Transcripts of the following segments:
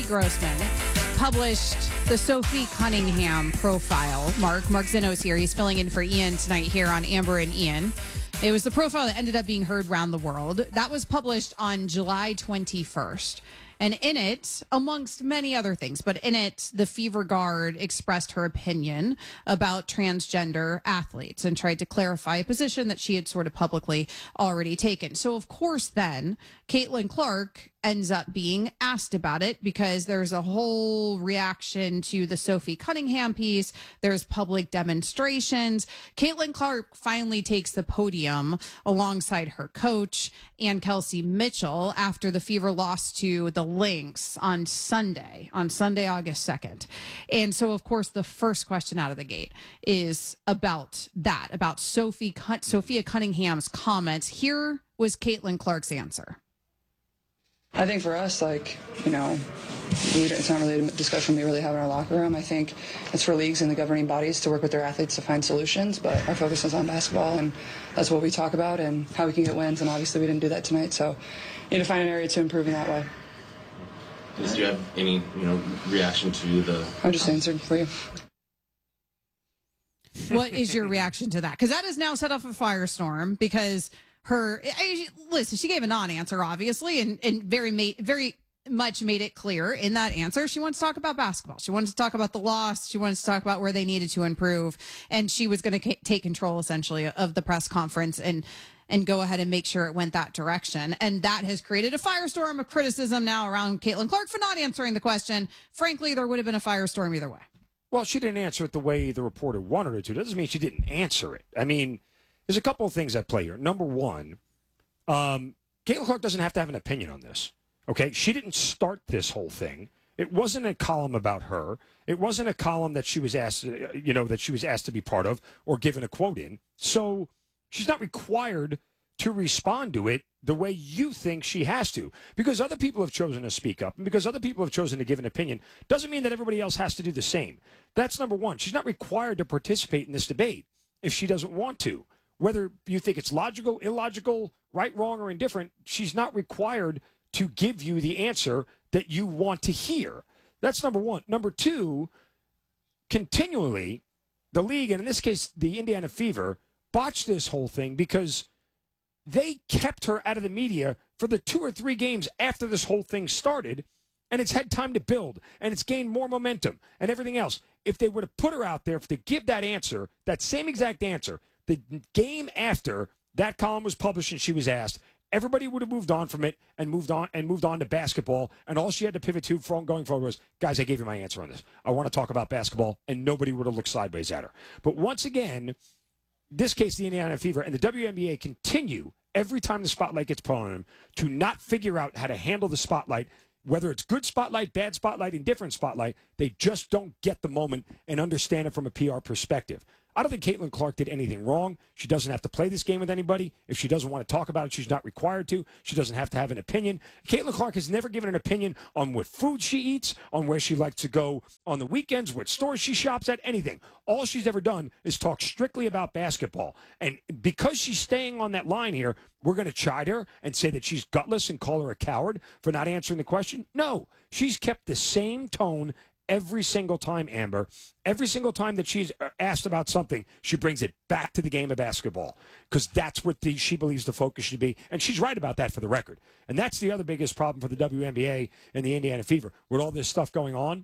Kelly Grossman published the Sophie Cunningham profile. Mark Zinno's here. He's filling in for Ian tonight here on Amber and Ian. It was the profile that ended up being heard around the world. That was published on July 21st. And in it, amongst many other things, but in it, the Fever Guard expressed her opinion about transgender athletes and tried to clarify a position that she had sort of publicly already taken. So, of course, then Caitlin Clark ends up being asked about it because there's a whole reaction to the Sophie Cunningham piece. There's public demonstrations. Caitlin Clark finally takes the podium alongside her coach and Kelsey Mitchell after the Fever lost to the Lynx on Sunday, August 2nd. And so, of course, the first question out of the gate is about that, about Sophia Cunningham's comments. Here was Caitlin Clark's answer. I think for us, it's not really a discussion we really have in our locker room. I think it's for leagues and the governing bodies to work with their athletes to find solutions, but our focus is on basketball, and that's what we talk about and how we can get wins, and obviously we didn't do that tonight, so you need to find an area to improve in that way. Do you have any, reaction to the... I just answered for you. What is your reaction to that? Because that has now set off a firestorm because listen, she gave a non-answer, obviously, and very much made it clear in that answer. She wants to talk about basketball. She wants to talk about the loss. She wants to talk about where they needed to improve. And she was going to take control, essentially, of the press conference and go ahead and make sure it went that direction. And that has created a firestorm of criticism now around Caitlin Clark for not answering the question. Frankly, there would have been a firestorm either way. Well, she didn't answer it the way the reporter wanted her to. Doesn't mean she didn't answer it. I mean, there's a couple of things at play here. Number one, Caitlin Clark doesn't have to have an opinion on this. Okay? She didn't start this whole thing. It wasn't a column about her. It wasn't a column that she was asked, to be part of or given a quote in. So she's not required to respond to it the way you think she has to. Because other people have chosen to speak up and because other people have chosen to give an opinion doesn't mean that everybody else has to do the same. That's number one. She's not required to participate in this debate if she doesn't want to. Whether you think it's logical, illogical, right, wrong, or indifferent, she's not required to give you the answer that you want to hear. That's number one. Number two, continually, the league, and in this case, the Indiana Fever, botched this whole thing because they kept her out of the media for the 2 or 3 games after this whole thing started, and it's had time to build, and it's gained more momentum and everything else. If they were to put her out there, if they give that answer, that same exact answer, the game after that column was published and she was asked, everybody would have moved on from it and moved on to basketball. And all she had to pivot to from going forward was, guys, I gave you my answer on this. I want to talk about basketball, and nobody would have looked sideways at her. But once again, this case, the Indiana Fever and the WNBA continue every time the spotlight gets put on them to not figure out how to handle the spotlight. Whether it's good spotlight, bad spotlight, indifferent spotlight, they just don't get the moment and understand it from a PR perspective. I don't think Caitlin Clark did anything wrong. She doesn't have to play this game with anybody. If she doesn't want to talk about it, she's not required to. She doesn't have to have an opinion. Caitlin Clark has never given an opinion on what food she eats, on where she likes to go on the weekends, what stores she shops at, anything. All she's ever done is talk strictly about basketball. And because she's staying on that line here, we're going to chide her and say that she's gutless and call her a coward for not answering the question? No. She's kept the same tone every single time, Amber. Every single time that she's asked about something, she brings it back to the game of basketball because that's what she believes the focus should be. And she's right about that for the record. And that's the other biggest problem for the WNBA and the Indiana Fever. With all this stuff going on,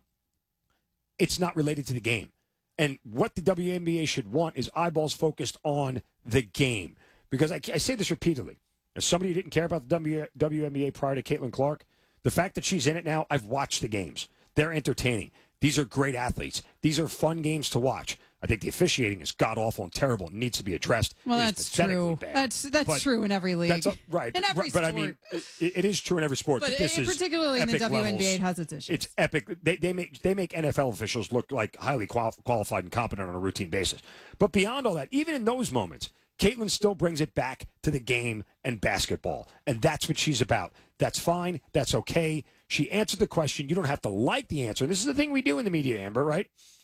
it's not related to the game. And what the WNBA should want is eyeballs focused on the game. Because I say this repeatedly. As somebody who didn't care about the WNBA prior to Caitlin Clark, the fact that she's in it now, I've watched the games. They're entertaining. These are great athletes. These are fun games to watch. I think the officiating is god-awful and terrible and needs to be addressed. Well, that's true. Bad. That's true in every league. Right. In every sport. But I mean, it is true in every sport. But this is particularly in the WNBA, levels. it has its issues. It's epic. They make NFL officials look like highly qualified and competent on a routine basis. But beyond all that, even in those moments, Caitlin still brings it back to the game and basketball. And that's what she's about. That's fine. That's okay. She answered the question. You don't have to like the answer. This is the thing we do in the media, Amber, right?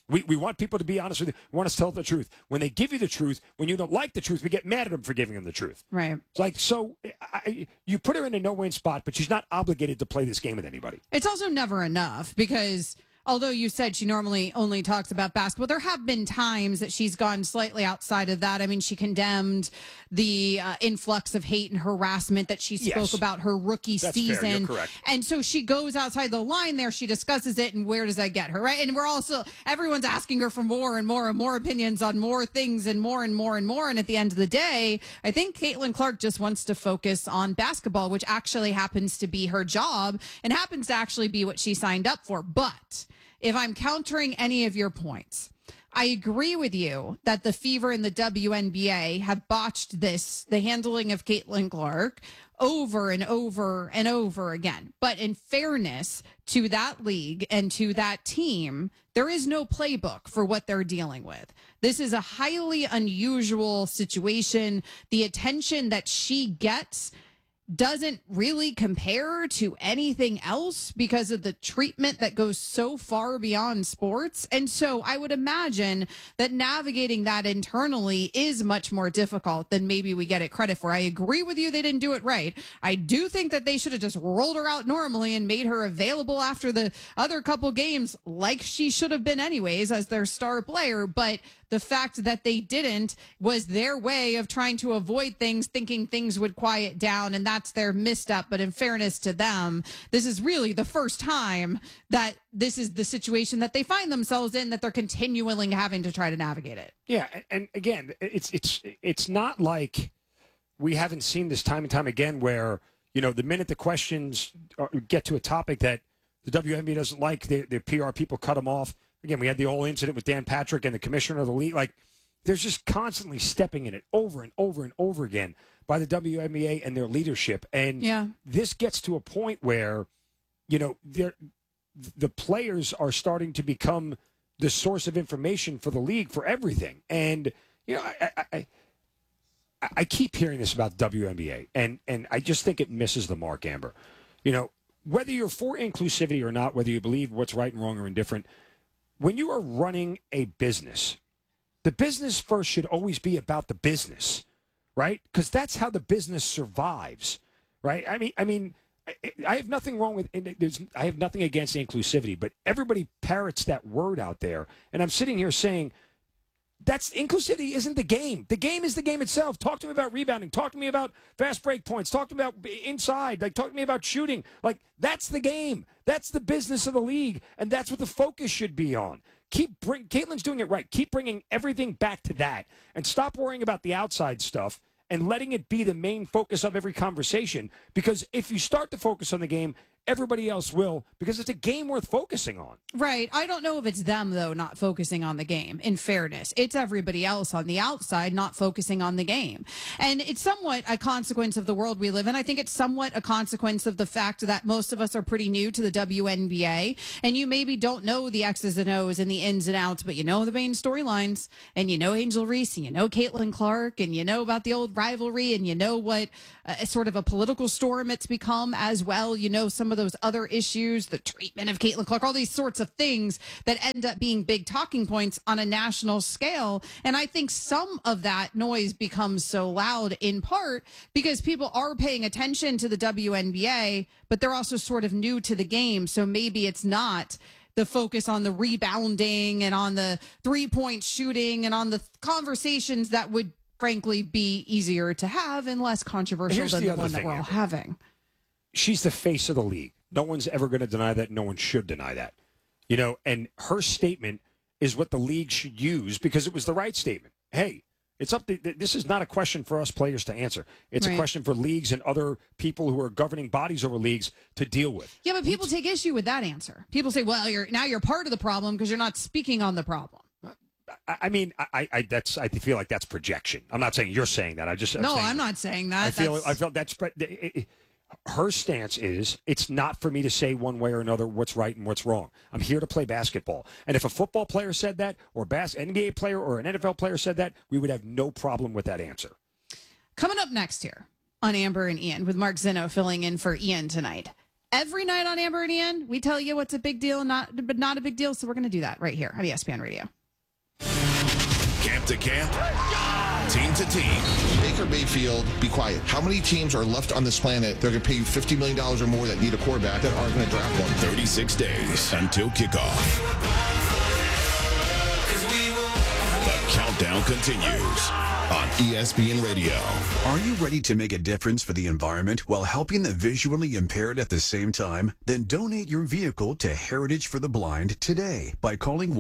We want people to be honest with you. We want us to tell the truth. When they give you the truth, when you don't like the truth, we get mad at them for giving them the truth. Right. It's like, so you put her in a no-win spot, but she's not obligated to play this game with anybody. It's also never enough because although you said she normally only talks about basketball, there have been times that she's gone slightly outside of that. I mean, she condemned the influx of hate and harassment that she spoke about her rookie season. Fair. You're correct. And so she goes outside the line there. She discusses it, and where does that get her, right? And everyone's asking her for more and more and more opinions on more things and more and more and more. And at the end of the day, I think Caitlin Clark just wants to focus on basketball, which actually happens to be her job and happens to actually be what she signed up for. But if I'm countering any of your points, I agree with you that the Fever and the WNBA have botched the handling of Caitlin Clark over and over and over again. But in fairness to that league and to that team, there is no playbook for what they're dealing with. This is a highly unusual situation. The attention that she gets doesn't really compare to anything else because of the treatment that goes so far beyond sports. And so I would imagine that navigating that internally is much more difficult than maybe we get it credit for. I agree with you. They didn't do it right. I do think that they should have just rolled her out normally and made her available after the other couple games like she should have been anyways as their star player. But the fact that they didn't was their way of trying to avoid things, thinking things would quiet down, and that's their misstep. But in fairness to them, this is really the first time that this is the situation that they find themselves in, that they're continually having to try to navigate it. Yeah, and again, it's not like we haven't seen this time and time again where, the minute the questions get to a topic that the WNBA doesn't like, the PR people cut them off. Again, we had the whole incident with Dan Patrick and the commissioner of the league. Like, there's just constantly stepping in it over and over and over again by the WNBA and their leadership. And this gets to a point where, the players are starting to become the source of information for the league for everything. And, I keep hearing this about WNBA, and I just think it misses the mark, Amber. Whether you're for inclusivity or not, whether you believe what's right and wrong or indifferent, when you are running a business, the business first should always be about the business, right? Because that's how the business survives, right? I mean, I have nothing wrong with, I have nothing against inclusivity, but everybody parrots that word out there, and I'm sitting here saying, that's inclusivity isn't the game. The game is the game itself. Talk to me about rebounding. Talk to me about fast break points. Talk to me about inside. Talk to me about shooting. That's the game. That's the business of the league, and that's what the focus should be on. Caitlin's doing it right. Keep bringing everything back to that, and stop worrying about the outside stuff and letting it be the main focus of every conversation. Because if you start to focus on the game, everybody else will, because it's a game worth focusing on. Right. I don't know if it's them, though, not focusing on the game. In fairness, it's everybody else on the outside not focusing on the game. And it's somewhat a consequence of the world we live in. I think it's somewhat a consequence of the fact that most of us are pretty new to the WNBA, and you maybe don't know the X's and O's and the ins and outs, but you know the main storylines, and you know Angel Reese, and you know Caitlin Clark, and you know about the old rivalry, and you know what sort of a political storm it's become as well. You know some of those other issues, the treatment of Caitlin Clark, all these sorts of things that end up being big talking points on a national scale. And I think some of that noise becomes so loud in part because people are paying attention to the WNBA, but they're also sort of new to the game. So maybe it's not the focus on the rebounding and on the 3-point shooting and on the conversations that would frankly be easier to have and less controversial than the one that we're all having. She's the face of the league. No one's ever going to deny that. No one should deny that. And her statement is what the league should use because it was the right statement. Hey, it's up to, this is not a question for us players to answer. It's a question for leagues and other people who are governing bodies over leagues to deal with. Yeah, but people take issue with that answer. People say, well, you're part of the problem because you're not speaking on the problem. I mean, I feel like that's projection. I'm not saying you're saying that. I'm not saying that. I feel that's. Her stance is it's not for me to say one way or another what's right and what's wrong. I'm here to play basketball. And if a football player said that, or NBA player or an NFL player said that, we would have no problem with that answer. Coming up next here on Amber and Ian with Mark Zinno filling in for Ian tonight. Every night on Amber and Ian, we tell you what's a big deal, but not a big deal. So we're going to do that right here on ESPN Radio. Camp to camp, team to team. Baker Mayfield, be quiet. How many teams are left on this planet that are going to pay you $50 million or more that need a quarterback that aren't going to draft one? 36 days until kickoff. The countdown continues on ESPN Radio. Are you ready to make a difference for the environment while helping the visually impaired at the same time? Then donate your vehicle to Heritage for the Blind today by calling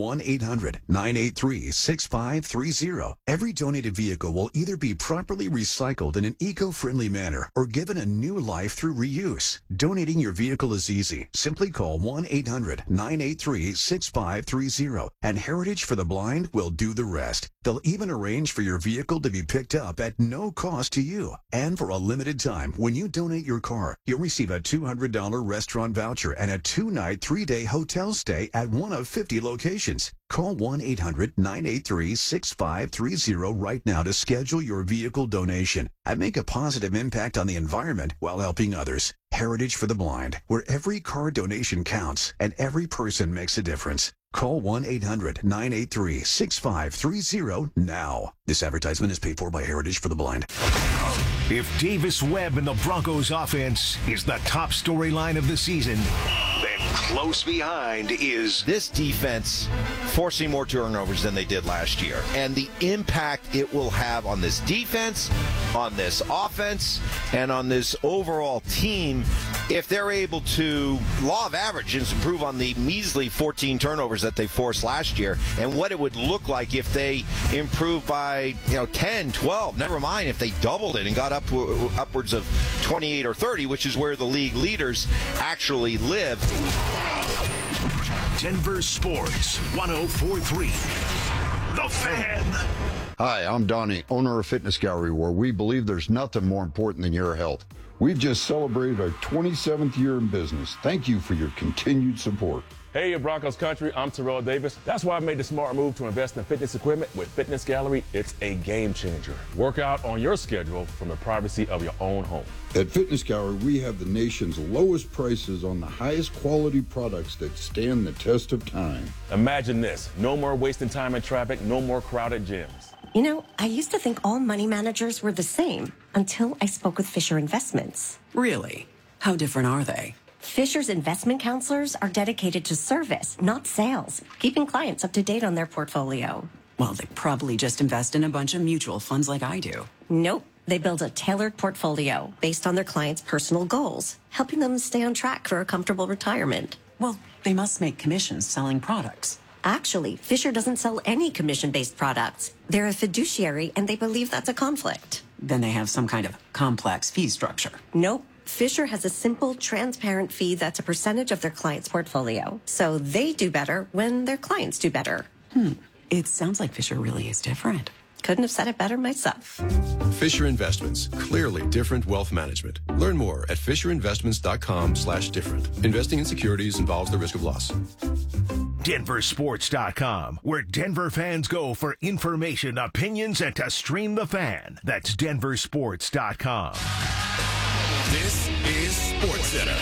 1-800-983-6530. Every donated vehicle will either be properly recycled in an eco-friendly manner or given a new life through reuse. Donating your vehicle is easy. Simply call 1-800-983-6530 and Heritage for the Blind will do the rest. They'll even arrange for your vehicle to be picked up at no cost to you. And for a limited time, when you donate your car, you'll receive a $200 restaurant voucher and a 2-night, 3-day hotel stay at one of 50 locations. Call 1-800-983-6530 right now to schedule your vehicle donation and make a positive impact on the environment while helping others. Heritage for the Blind, where every car donation counts and every person makes a difference. Call 1-800-983-6530 now. This advertisement is paid for by Heritage for the Blind. If Davis Webb and the Broncos offense is the top storyline of the season, then close behind is this defense forcing more turnovers than they did last year. And the impact it will have on this defense, on this offense, and on this overall team if they're able to, law of averages, improve on the measly 14 turnovers that they forced last year, and what it would look like if they improve by 10, 12, never mind if they doubled it and got upwards of 28 or 30, which is where the league leaders actually live. Denver Sports 104.3. The Fan. Hi, I'm Donnie, owner of Fitness Gallery, where we believe there's nothing more important than your health. We've just celebrated our 27th year in business. Thank you for your continued support. Hey, Broncos country, I'm Terrell Davis. That's why I made the smart move to invest in fitness equipment with Fitness Gallery. It's a game changer. Work out on your schedule from the privacy of your own home. At Fitness Gallery, we have the nation's lowest prices on the highest quality products that stand the test of time. Imagine this. No more wasting time in traffic, no more crowded gyms. I used to think all money managers were the same until I spoke with Fisher Investments. Really? How different are they? Fisher's investment counselors are dedicated to service, not sales, keeping clients up to date on their portfolio. Well, they probably just invest in a bunch of mutual funds like I do. Nope. They build a tailored portfolio based on their clients' personal goals, helping them stay on track for a comfortable retirement. Well, they must make commissions selling products. Actually, Fisher doesn't sell any commission-based products. They're a fiduciary, and they believe that's a conflict. Then they have some kind of complex fee structure. Nope. Fisher has a simple, transparent fee that's a percentage of their client's portfolio. So they do better when their clients do better. It sounds like Fisher really is different. Couldn't have said it better myself. Fisher Investments. Clearly different wealth management. Learn more at fisherinvestments.com/different. Investing in securities involves the risk of loss. Denversports.com, where Denver fans go for information, opinions, and to stream the fan. That's Denversports.com. This is SportsCenter.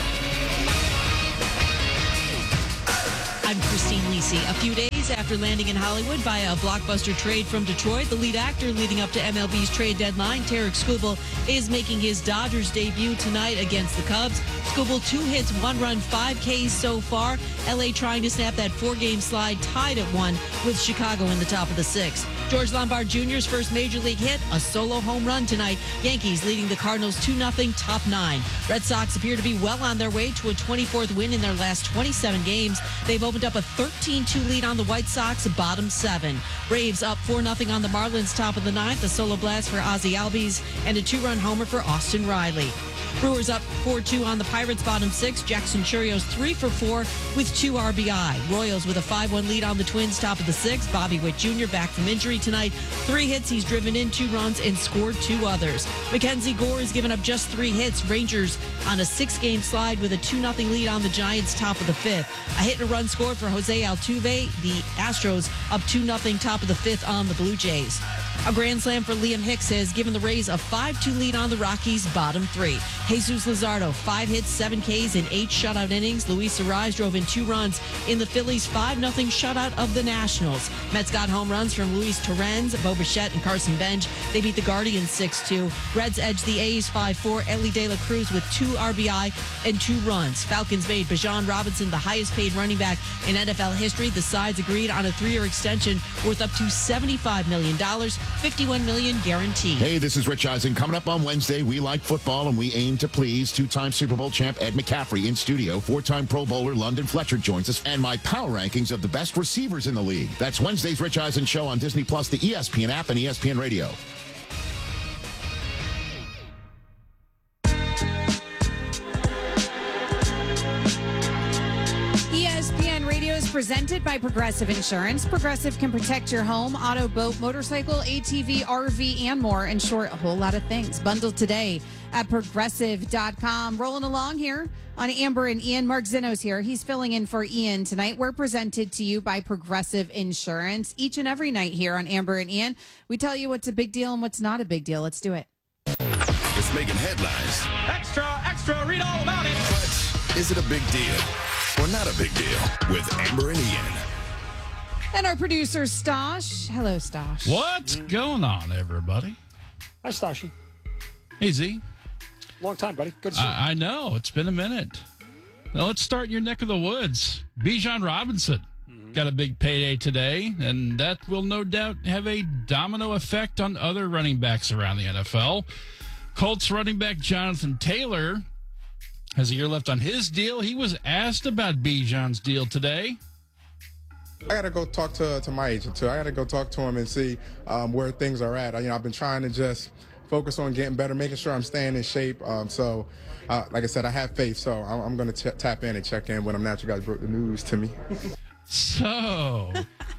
I'm Christine Lisi. A few days after landing in Hollywood via a blockbuster trade from Detroit, the lead actor leading up to MLB's trade deadline, Tarek Skubal, is making his Dodgers debut tonight against the Cubs. Skubal, 2 hits, 1 run, 5 Ks so far. LA trying to snap that 4-game slide, tied at 1 with Chicago in the top of the 6th. George Lombard Jr.'s first major league hit, a solo home run tonight. Yankees leading the Cardinals 2-0, top 9. Red Sox appear to be well on their way to a 24th win in their last 27 games. They've opened up a 13-2 lead on the White Sox, bottom 7. Braves up 4-0 on the Marlins, top of the 9th. A solo blast for Ozzie Albies and a 2-run homer for Austin Riley. Brewers up 4-2 on the Pirates, bottom 6. Jackson Churios 3 for 4 with 2 RBI. Royals with a 5-1 lead on the Twins, top of the 6th. Bobby Witt Jr. back from injury tonight. 3 hits, he's driven in 2 runs and scored 2 others. Mackenzie Gore has given up just 3 hits. Rangers on a 6-game slide with a 2-0 lead on the Giants, top of the 5th. A hit and a run scored for Jose Altuve. The Astros up 2-0, top of the 5th on the Blue Jays. A grand slam for Liam Hicks has given the Rays a 5-2 lead on the Rockies' bottom three. Jesus Luzardo, 5 hits, 7 Ks in 8 shutout innings. Luis Arraez drove in 2 runs in the Phillies' 5-0 shutout of the Nationals. Mets got home runs from Luis Torrens, Bo Bichette, and Carson Bench. They beat the Guardians 6-2. Reds edged the A's 5-4. Ellie De La Cruz with 2 RBI and 2 runs. Falcons made Bijan Robinson the highest paid running back in NFL history. The sides agreed on a 3-year extension worth up to $75 million, $51 million guaranteed. Hey, this is Rich Eisen. Coming up on Wednesday, we like football and we aim to please. 2-time Super Bowl champ Ed McCaffrey in studio. 4-time Pro Bowler London Fletcher joins us. And my power rankings of the best receivers in the league. That's Wednesday's Rich Eisen Show on Disney Plus, the ESPN app, and ESPN Radio. ESPN Radio is presented by Progressive Insurance. Progressive can protect your home, auto, boat, motorcycle, ATV, RV, and more. In short, a whole lot of things. Bundled today at Progressive.com. Rolling along here on Amber and Ian. Mark Zinno's here. He's filling in for Ian tonight. We're presented to you by Progressive Insurance. Each and every night here on Amber and Ian, we tell you what's a big deal and what's not a big deal. Let's do it. It's making headlines. Extra, extra, read all about it. But is it a big deal or not a big deal with Amber and Ian? And our producer, Stosh. Hello, Stosh. What's going on, everybody? Hi, Stashy. Hey, Z. Long time, buddy. Good to see you. I know. It's been a minute. Now, let's start in your neck of the woods. Bijan Robinson got a big payday today, and that will no doubt have a domino effect on other running backs around the NFL. Colts running back Jonathan Taylor has a year left on his deal. He was asked about Bijan's deal today. I got to go talk to my agent, too. I got to go talk to him and see where things are at. I've been trying to just focus on getting better, making sure I'm staying in shape. Like I said, I have faith, so I'm going to tap in and check in when I'm not. You guys broke the news to me. So,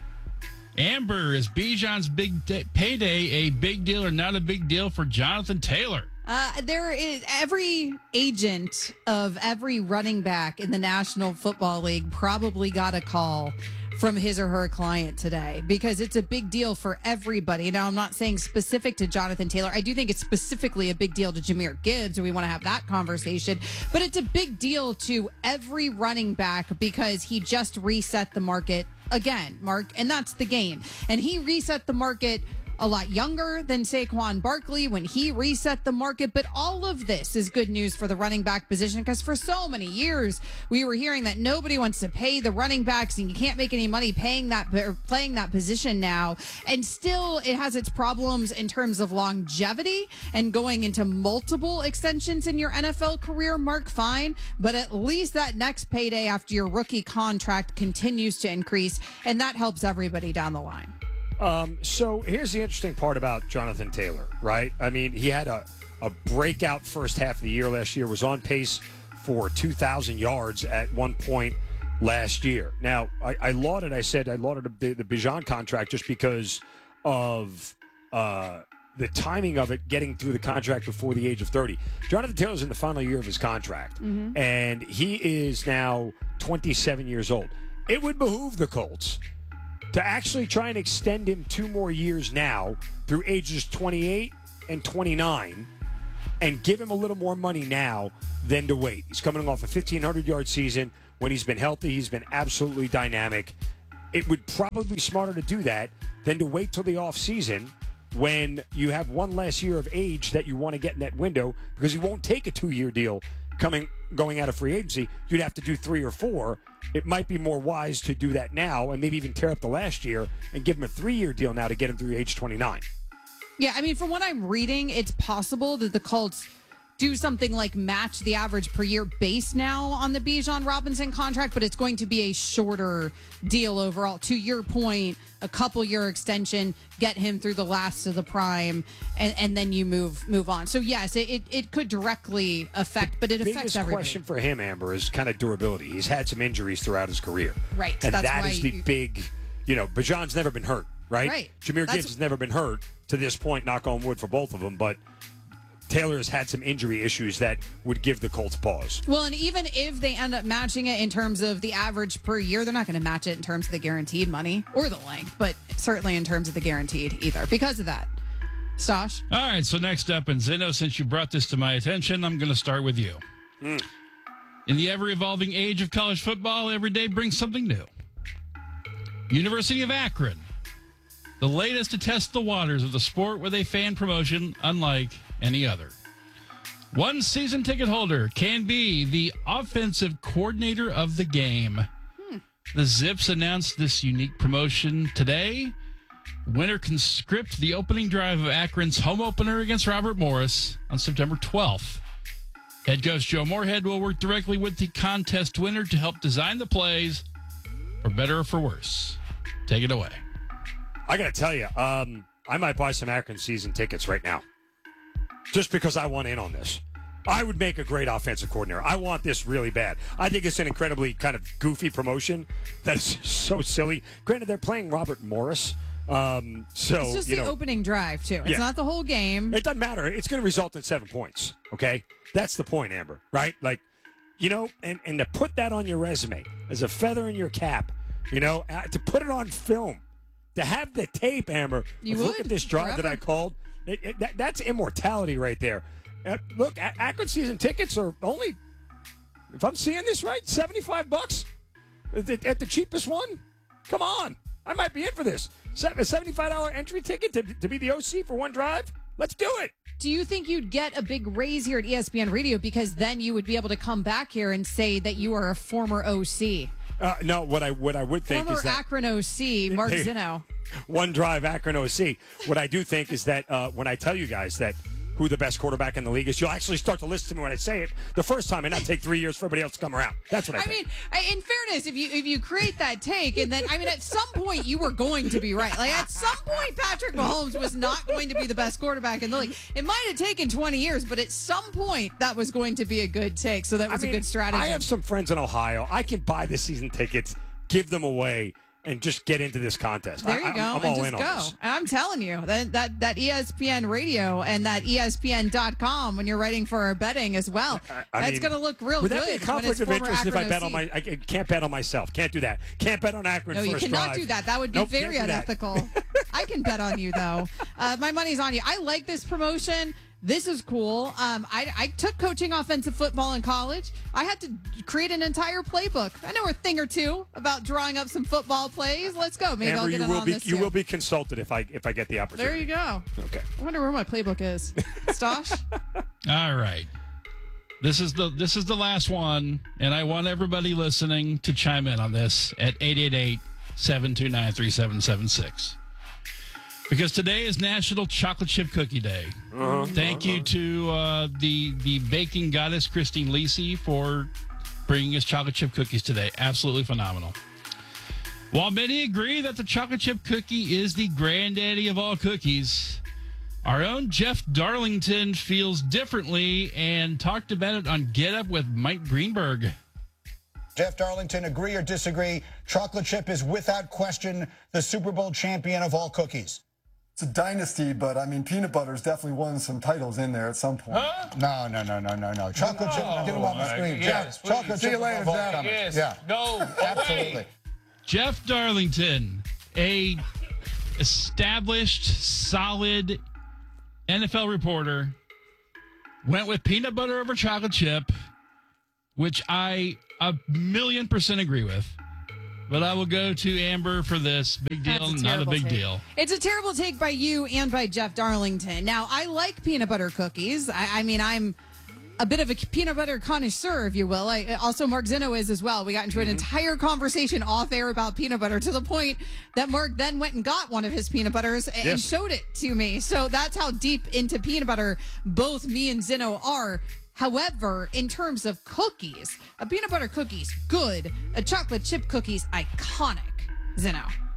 Amber, is Bijan's big payday a big deal or not a big deal for Jonathan Taylor? There is every agent of every running back in the National Football League probably got a call from his or her client today because it's a big deal for everybody. Now, I'm not saying specific to Jonathan Taylor. I do think it's specifically a big deal to Jahmyr Gibbs, and we want to have that conversation. But it's a big deal to every running back because he just reset the market again, Mark, and that's the game. And he reset the market a lot younger than Saquon Barkley when he reset the market. But all of this is good news for the running back position because for so many years we were hearing that nobody wants to pay the running backs and you can't make any money paying that or playing that position now. And still it has its problems in terms of longevity and going into multiple extensions in your NFL career, Mark, fine. But at least that next payday after your rookie contract continues to increase, and that helps everybody down the line. So here's the interesting part about Jonathan Taylor, right? I mean, he had a breakout first half of the year last year, was on pace for 2,000 yards at one point last year. Now, I lauded the Bijan contract just because of the timing of it getting through the contract before the age of 30. Jonathan Taylor's in the final year of his contract, and he is now 27 years old. It would behoove the Colts to actually try and extend him 2 more years now through ages 28 and 29 and give him a little more money now than to wait. He's coming off a 1,500-yard season. When he's been healthy, he's been absolutely dynamic. It would probably be smarter to do that than to wait till the offseason when you have one less year of age that you want to get in that window because he won't take a 2-year deal going out of free agency. You'd have to do 3 or 4. It might be more wise to do that now and maybe even tear up the last year and give him a 3-year deal now to get him through age 29. Yeah, I mean, from what I'm reading, it's possible that the Colts do something like match the average per year base now on the Bijan Robinson contract, but it's going to be a shorter deal overall. To your point, a couple-year extension, get him through the last of the prime, and then you move on. So, yes, it could directly affect, but it affects everybody. The biggest question for him, Amber, is kind of durability. He's had some injuries throughout his career. Right. And that is the big, Bijan's never been hurt, right? Right. Jahmyr Gibbs has never been hurt to this point, knock on wood for both of them, but Taylor has had some injury issues that would give the Colts pause. Well, and even if they end up matching it in terms of the average per year, they're not going to match it in terms of the guaranteed money or the length, but certainly in terms of the guaranteed either because of that. Stosh? All right, so next up, and Zeno, since you brought this to my attention, I'm going to start with you. In the ever-evolving age of college football, every day brings something new. University of Akron, the latest to test the waters of the sport with a fan promotion unlike any other. One season ticket holder can be the offensive coordinator of the game. The Zips announced this unique promotion today. Winner can script the opening drive of Akron's home opener against Robert Morris on September 12th. Head coach Joe Moorhead will work directly with the contest winner to help design the plays, for better or for worse. Take it away. I got to tell you, I might buy some Akron season tickets right now, just because I want in on this. I would make a great offensive coordinator. I want this really bad. I think it's an incredibly kind of goofy promotion that's so silly. Granted, they're playing Robert Morris. It's just the opening drive, too. It's not the whole game. It doesn't matter. It's going to result in 7 points, okay? That's the point, Amber, right? Like, and to put that on your resume as a feather in your cap, to put it on film, to have the tape, Amber, look at this drive that I called. That's immortality right there. Look, Akron season tickets are only, if I'm seeing this right, $75 at the cheapest one. Come on. I might be in for this. A $75 entry ticket to be the OC for one drive? Let's do it. Do you think you'd get a big raise here at ESPN Radio because then you would be able to come back here and say that you are a former OC? No, what I would think former is that Akron OC, Mark Zeno. One drive Akron OC. What I do think is that when I tell you guys that who the best quarterback in the league is, you'll actually start to listen to me when I say it the first time and not take 3 years for everybody else to come around. That's what I think. mean, in fairness, if you create that take, and then, at some point you were going to be right. Like, at some point, Patrick Mahomes was not going to be the best quarterback in the league. It might have taken 20 years, but at some point that was going to be a good take, so that was a good strategy. I have some friends in Ohio. I can buy the season tickets, give them away, and just get into this contest. There you go. I'm all in on this. And I'm telling you, that ESPN Radio and that ESPN.com, when you're writing for our betting as well, that's going to look real good. Would that be a conflict of interest if I bet on I can't bet on myself. Can't do that. Can't bet on Akron first drive. No, you cannot do that. That would be very unethical. I can bet on you, though. My money's on you. I like this promotion. This is cool. I took coaching offensive football in college. I had to create an entire playbook. I know a thing or two about drawing up some football plays. Let's go. Maybe Amber, I'll get on this. You will be consulted if I get the opportunity. There you go. Okay. I wonder where my playbook is. Stosh? All right. This is the last one, and I want everybody listening to chime in on this at 888-729-3776. Because today is National Chocolate Chip Cookie Day. Thank you to the baking goddess Christine Lisi for bringing us chocolate chip cookies today. Absolutely phenomenal. While many agree that the chocolate chip cookie is the granddaddy of all cookies, our own Jeff Darlington feels differently and talked about it on Get Up with Mike Greenberg. Jeff Darlington, agree or disagree? Chocolate chip is without question the Super Bowl champion of all cookies. It's a dynasty, but peanut butter's definitely won some titles in there at some point. Huh? No. Chocolate chip, get him off the screen. Yes, chocolate chip above all comers. Yes. Yeah. No, absolutely. Jeff Darlington, a established, solid NFL reporter, went with peanut butter over chocolate chip, which I 1,000,000% agree with. But I will go to Amber for this. Big deal, not a big deal. It's a terrible take by you and by Jeff Darlington. Now, I like peanut butter cookies. I'm a bit of a peanut butter connoisseur, if you will. Also, Mark Zeno is as well. We got into an entire conversation off air about peanut butter to the point that Mark then went and got one of his peanut butters and showed it to me. So that's how deep into peanut butter both me and Zeno are. However, in terms of cookies, a peanut butter cookie's good. A chocolate chip cookie's iconic. Zeno.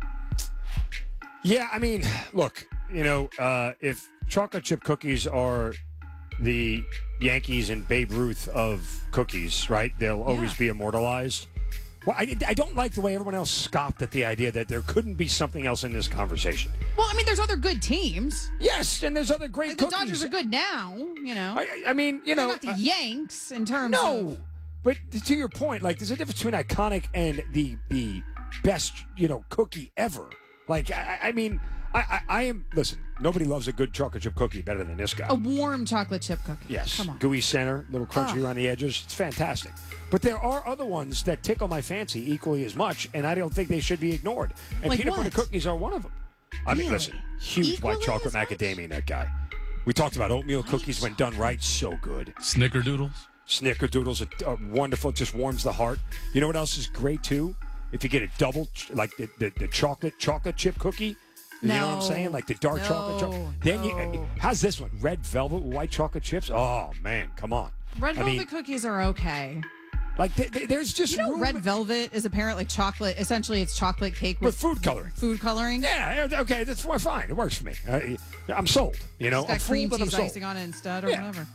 Yeah, look, if chocolate chip cookies are the Yankees and Babe Ruth of cookies, right? They'll always be immortalized. Well, I don't like the way everyone else scoffed at the idea that there couldn't be something else in this conversation. Well, I mean, there's other good teams. Yes, and there's other great The cookies. Dodgers are good now, you know. I mean, you know. They're not the Yanks in terms No, of... but to your point, like, there's a difference between iconic and the best, cookie ever. Like, I mean, I am, listen, nobody loves a good chocolate chip cookie better than this guy. A warm chocolate chip cookie. Yes. Come on. Gooey center, little crunchy around the edges. It's fantastic. But there are other ones that tickle my fancy equally as much, and I don't think they should be ignored. And Like peanut what? butter cookies are one of them. I mean, listen, huge white chocolate macadamia, that guy. We talked about oatmeal cookies when done right, so good. Snickerdoodles? Snickerdoodles are wonderful. It just warms the heart. You know what else is great, too? If you get a double, like the chocolate chip cookie. You know what I'm saying? Like the dark chocolate. Then how's this one? Red velvet with white chocolate chips? Oh, man, come on. Red velvet cookies are okay. Like, there's just red velvet is apparently chocolate. Essentially, it's chocolate cake with food coloring. Food coloring? Yeah, okay, that's fine. It works for me. I'm sold. It's got I'm cream full, but I'm cheese sold. icing on it instead or whatever.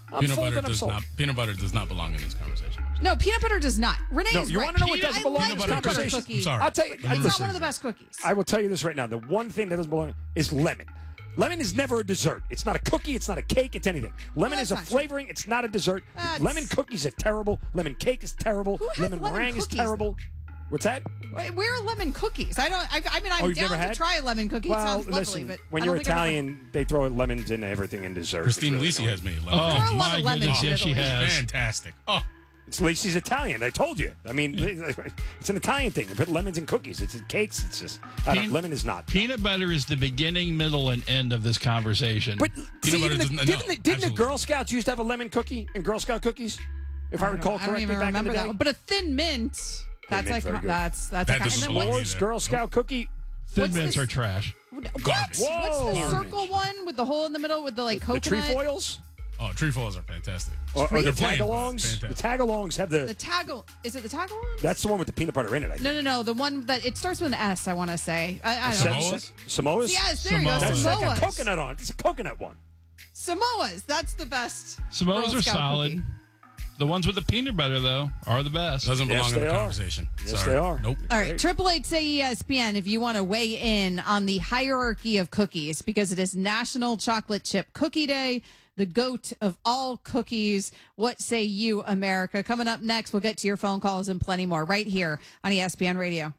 Peanut butter does not belong in this conversation. No, peanut butter does not. Renee's No, you right. want to know what doesn't belong in this peanut butter conversation? cookie. I'll tell you. It's not one of the best cookies. I will tell you this right now. The one thing that doesn't belong is lemon. Lemon is never a dessert. It's not a cookie. It's not a cake. It's anything. Lemon is a flavoring. It's not a dessert. Lemon cookies are terrible. Lemon cake is terrible. Lemon meringue is terrible. What's that? Where are lemon cookies? I mean, I'm you've never down to had? try a lemon cookie. Well, it sounds lovely, listen, but when I you're don't think I've ever- Italian, they throw lemons in everything in dessert. Christine It's Lisi really has me. Throw a lot Oh, of my lemons goodness. in Yes, she Italy. has. Fantastic. Oh. It's Lisi's Italian. I told you. I mean, it's an Italian thing. They put lemons in cookies. It's in cakes. It's just lemon is not. Peanut butter is the beginning, middle, and end of this conversation. But see, butter didn't doesn't. the Girl Scouts used to have a lemon cookie in Girl Scout cookies? If I recall I don't correctly, even back in the remember day. that one. But a thin mint. That's Mint's very good. that's That and doesn't then belong what's, either. Girl Scout cookie. Thin mints are trash. what? Garbage. Whoa. What's the circle one with the hole in the middle with the The coconut? trefoils? Oh, trefoils are fantastic. Or the Plain. tagalongs? The Fantastic. tagalongs have the. The tagal. Is it the tagalong? That's the one with the peanut butter in it, I think. No. The one that it starts with an S. I want to say. I don't know. Samoas? Yes, there you go. That's Samoas. like a coconut on it. It's a coconut one. Samoas. That's the best. Samoas Girl are Scout solid. cookie. The ones with the peanut butter, though, are the best. Doesn't belong Yes, in they the are. conversation. Yes, Sorry. they are. Nope. All right, 888 say ESPN if you want to weigh in on the hierarchy of cookies because it is National Chocolate Chip Cookie Day, the GOAT of all cookies. What say you, America? Coming up next, we'll get to your phone calls and plenty more right here on ESPN Radio.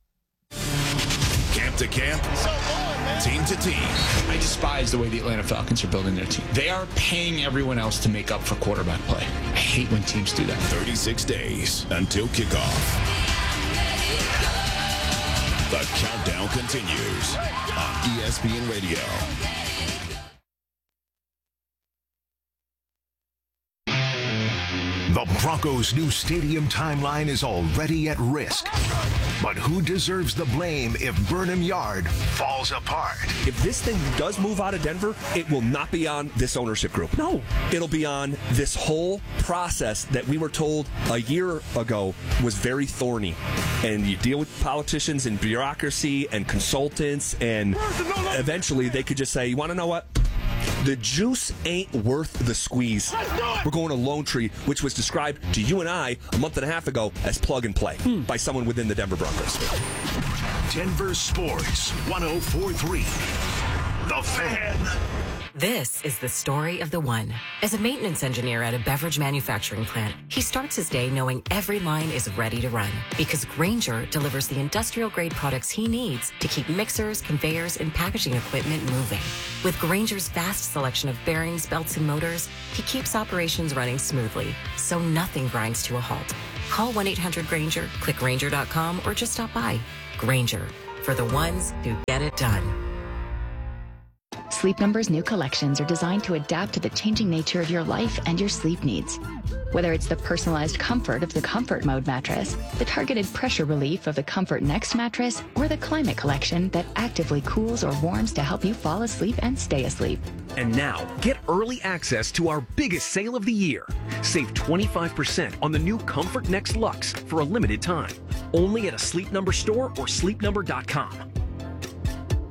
Camp to camp, team to team. I despise the way the Atlanta Falcons are building their team. They are paying everyone else to make up for quarterback play. I hate when teams do that. 36 days until kickoff. The countdown continues on ESPN Radio. The Broncos' new stadium timeline is already at risk. But who deserves the blame if Burnham Yard falls apart? If this thing does move out of Denver, it will not be on this ownership group. No. It'll be on this whole process that we were told a year ago was very thorny. And you deal with politicians and bureaucracy and consultants, and eventually they could just say, you want to know what? The juice ain't worth the squeeze. We're going to Lone Tree, which was described to you and I a month and a half ago as plug and play by someone within the Denver Broncos. Denver Sports 104.3. The Fan. This is the story of the one. As a maintenance engineer at a beverage manufacturing plant, he starts his day knowing every line is ready to run because Grainger delivers the industrial-grade products he needs to keep mixers, conveyors, and packaging equipment moving. With Grainger's vast selection of bearings, belts, and motors, he keeps operations running smoothly, so nothing grinds to a halt. Call 1-800-GRAINGER, click Grainger.com, or just stop by. Grainger, for the ones who get it done. Sleep Number's new collections are designed to adapt to the changing nature of your life and your sleep needs. Whether it's the personalized comfort of the Comfort Mode mattress, the targeted pressure relief of the Comfort Next mattress, or the Climate Collection that actively cools or warms to help you fall asleep and stay asleep. And now, get early access to our biggest sale of the year. Save 25% on the new Comfort Next Luxe for a limited time. Only at a Sleep Number store or sleepnumber.com.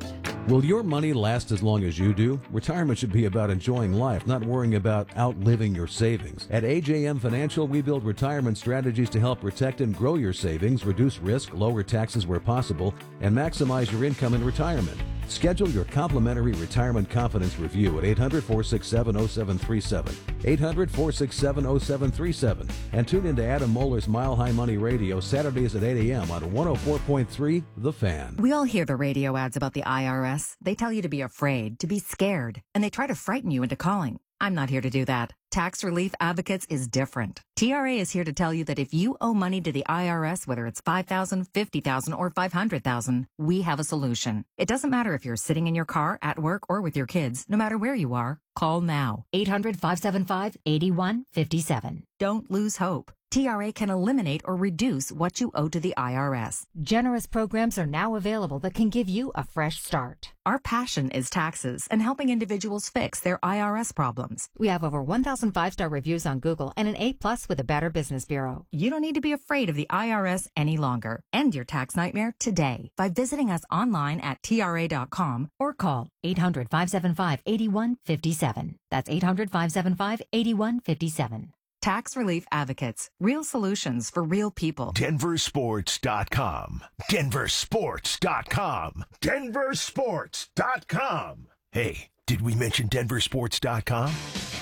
Will your money last as long as you do? Retirement should be about enjoying life, not worrying about outliving your savings. At AJM Financial, we build retirement strategies to help protect and grow your savings, reduce risk, lower taxes where possible, and maximize your income in retirement. Schedule your complimentary retirement confidence review at 800-467-0737, 800-467-0737, and tune into Adam Moeller's Mile High Money Radio Saturdays at 8 a.m. on 104.3 The Fan. We all hear the radio ads about the IRS. They tell you to be afraid, to be scared, and they try to frighten you into calling. I'm not here to do that. Tax Relief Advocates is different. TRA is here to tell you that if you owe money to the IRS, whether it's $5,000, $50,000, or $500,000, we have a solution. It doesn't matter if you're sitting in your car, at work, or with your kids. No matter where you are, call now. 800-575-8157. Don't lose hope. TRA can eliminate or reduce what you owe to the IRS. Generous programs are now available that can give you a fresh start. Our passion is taxes and helping individuals fix their IRS problems. We have over 1,000 5-star reviews on Google and an A+ with the Better Business Bureau. You don't need to be afraid of the IRS any longer. End your tax nightmare today by visiting us online at TRA.com or call 800-575-8157. That's 800-575-8157. Tax Relief Advocates. Real solutions for real people. DenverSports.com. DenverSports.com. DenverSports.com. Hey, did we mention DenverSports.com?